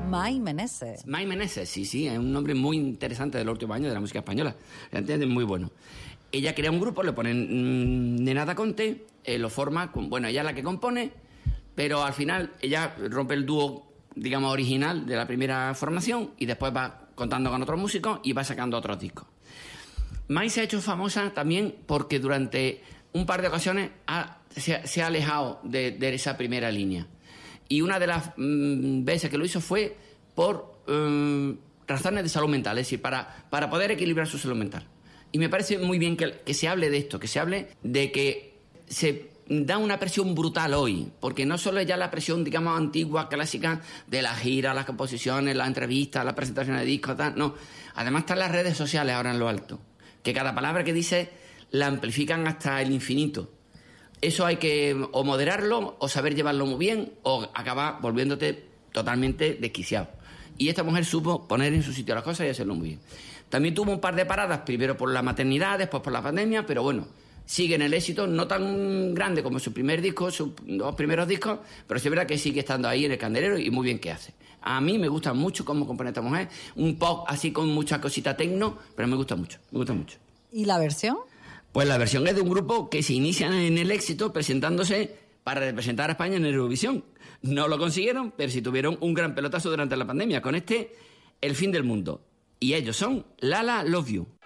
Mai Meneses. Mai Meneses, sí, es un nombre muy interesante de los últimos años de la música española. ¿Entiendes? Muy bueno. Ella crea un grupo, le ponen Nena da Conte, lo forma, bueno, ella es la que compone, pero al final ella rompe el dúo, digamos, original de la primera formación y después va contando con otros músicos y va sacando otros discos. Mai se ha hecho famosa también porque durante un par de ocasiones se ha alejado de esa primera línea. Y una de las veces que lo hizo fue por razones de salud mental, es decir, para poder equilibrar su salud mental. Y me parece muy bien que se hable de esto, que se hable de que se da una presión brutal hoy, porque no solo es ya la presión, digamos, antigua, clásica, de la gira, las composiciones, las entrevistas, las presentaciones de discos, tal, no. Además están las redes sociales ahora en lo alto, que cada palabra que dice la amplifican hasta el infinito. Eso hay que o moderarlo, o saber llevarlo muy bien, o acabar volviéndote totalmente desquiciado. Y esta mujer supo poner en su sitio las cosas y hacerlo muy bien. También tuvo un par de paradas, primero por la maternidad, después por la pandemia, pero bueno, sigue en el éxito, no tan grande como su primer disco, sus dos primeros discos, pero sí es verdad que sigue estando ahí en el candelero y muy bien que hace. A mí me gusta mucho cómo compone esta mujer, un pop así con mucha cosita tecno, pero me gusta mucho. ¿Y la versión? Pues la versión es de un grupo que se inicia en el éxito presentándose para representar a España en Eurovisión. No lo consiguieron, pero sí tuvieron un gran pelotazo durante la pandemia con El fin del mundo. Y ellos son Lala Love You.